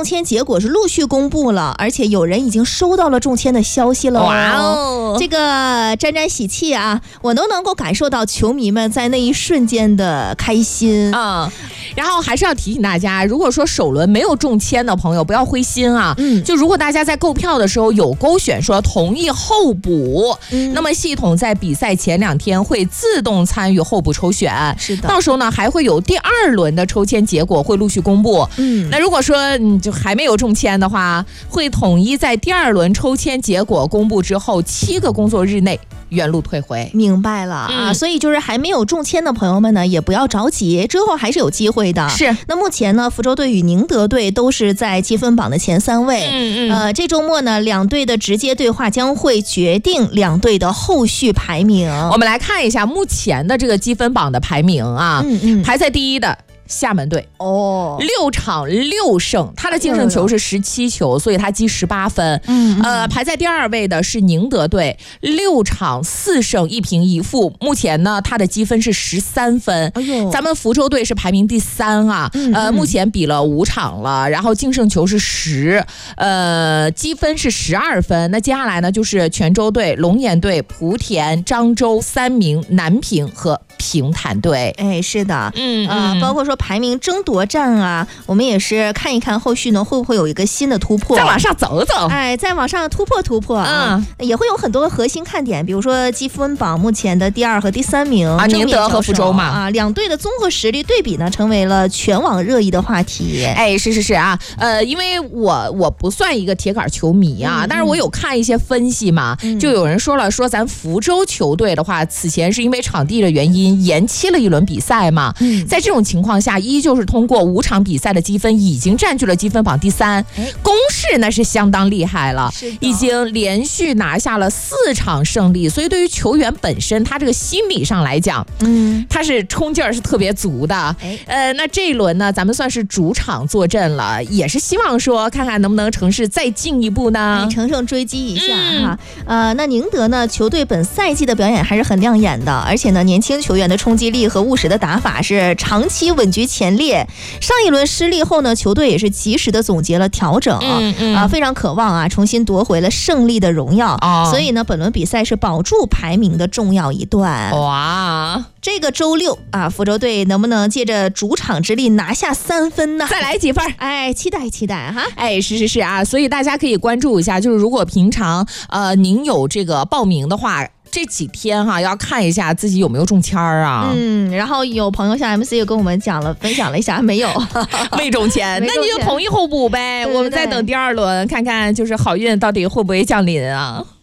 中签结果是陆续公布了，而且有人已经收到了中签的消息了。 哇哦， 这个沾沾喜气啊，我都能够感受到球迷们在那一瞬间的开心啊。然后还是要提醒大家，如果说首轮没有中签的朋友不要灰心啊。就如果大家在购票的时候有勾选说同意候补，那么系统在比赛前2天会自动参与候补抽选。 是的， 到时候呢还会有第2轮的抽签结果会陆续公布。那如果说你就还没有中签的话，会统一在第2轮抽签结果公布之后7个工作日内原路退回。 明白了啊，所以就是还没有中签的朋友们呢，也不要着急，之后还是有机会的。 是。 那目前呢，福州队与宁德队都是在积分榜的前3位。这周末呢，2队的直接对话将会决定2队的后续排名。 我们来看一下目前的这个积分榜的排名啊。排在第1的厦门队6场6胜，他的净胜球是17球，所以他积18分。排在第2位的是宁德队，6场4胜1平1负，目前呢他的积分是13分。咱们福州队是排名第3啊，目前比了5场了，然后净胜球是10，积分是12分。那接下来呢就是泉州队、龙岩队、莆田、漳州、三明、南平和平潭队。 哎，是的，包括说排名争夺战啊，我们也是看一看后续呢会不会有一个新的突破， 再往上走走， 哎，再往上突破啊，也会有很多核心看点，比如说积分榜目前的第2和第3名啊，宁德和福州嘛啊，2队的综合实力对比呢，成为了全网热议的话题。 哎，是啊，因为我不算一个铁杆球迷啊，但是我有看一些分析嘛，就有人说了，说咱福州球队的话，此前是因为场地的原因延期了1轮比赛嘛，在这种情况下，依旧是通过5场比赛的积分已经占据了积分榜第3，攻势那是相当厉害了，已经连续拿下了4场胜利，所以对于球员本身，他这个心理上来讲，他是冲劲儿是特别足的。那这一轮呢，咱们算是主场坐镇了，也是希望说看看能不能乘势再进一步呢， 乘胜追击一下哈。那宁德呢，球队本赛季的表演还是很亮眼的，而且呢，年轻球员的冲击力和务实的打法是长期稳居前列。上一轮失利后呢，球队也是及时的总结了调整，非常渴望啊重新夺回了胜利的荣耀。所以呢，本轮比赛是保住排名的重要一段。 哇， 这个周6啊，福州队能不能借着主场之力拿下3分呢？ 再来几分？ 哎，期待哈！ 哎，是啊，所以大家可以关注一下，就是如果平常您有这个报名的话，这几天哈要看一下自己有没有中签啊。 然后有朋友像 MC 也跟我们分享了一下，没有未中签，那你就统一候补呗。我们再等第2轮，看看就是好运到底会不会降临啊。